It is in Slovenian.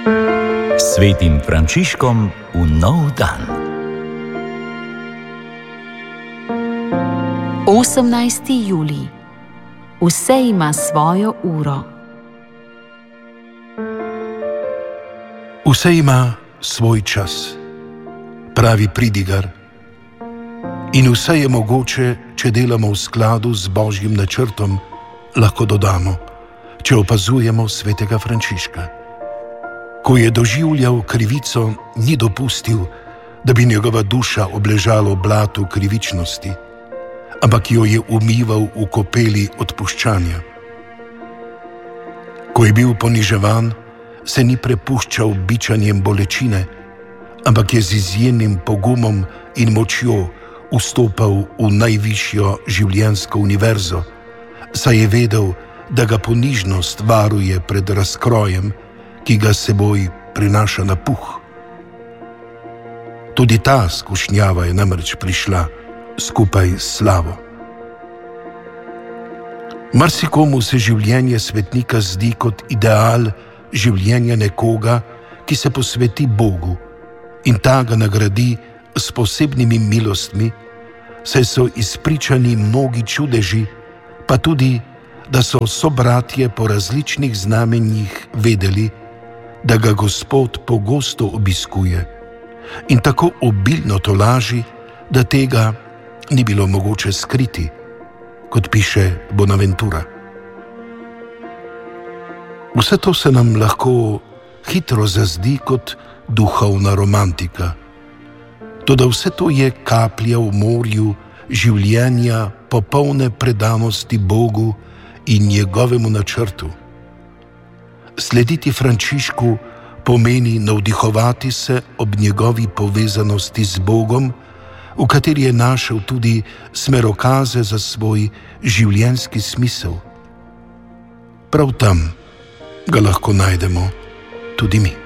Svetim Frančiškom v nov dan. 18. julij. Vse ima svojo uro. Vse ima svoj čas, pravi pridigar. In vse je mogoče, če delamo v skladu z Božjim načrtom, lahko dodamo, če opazujemo svetega Frančiška. Ko je doživljal krivico, ni dopustil, da bi njegova duša obležala v blatu krivičnosti, ampak jo je umival v kopeli odpuščanja. Ko je bil poniževan, se ni prepuščal bičanjem bolečine, ampak je z izjemnim pogumom in močjo vstopal v najvišjo življenjsko univerzo, saj je vedel, da ga ponižnost varuje pred razkrojem, ki ga seboj prinaša na puh. Tudi ta skušnjava je namreč prišla skupaj s slavo. Marsikomu se življenje svetnika zdi kot ideal življenja nekoga, ki se posveti Bogu in ta ga nagradi s posebnimi milostmi, saj so izpričani mnogi čudeži, pa tudi, da so sobratje po različnih znamenjih vedeli, da ga Gospod pogosto obiskuje in tako obilno tolaži, da tega ni bilo mogoče skriti, kot piše Bonaventura. Vse to se nam lahko hitro zazdi kot duhovna romantika. Toda vse to je kaplja v morju življenja popolne predanosti Bogu in njegovemu načrtu. Slediti Frančišku pomeni navdihovati se ob njegovi povezanosti z Bogom, v kateri je našel tudi smerokaze za svoj življenjski smisel. Prav tam ga lahko najdemo tudi mi.